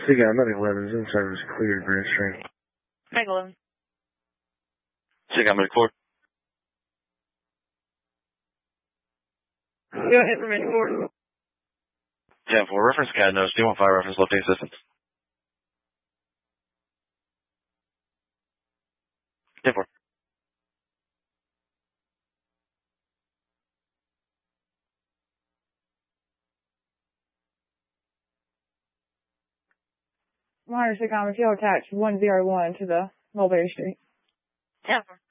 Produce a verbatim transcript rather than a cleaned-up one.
Seagull Medic eleven, Zoom service cleared, Grand Stream. Meg eleven. Seagull Medic four. Go ahead, Revenge four. ten four, reference Cat knows, D one five, reference lifting assistance. ten four. Minor Sicom, if you'll attach one zero one to the Mulberry Street. ten four.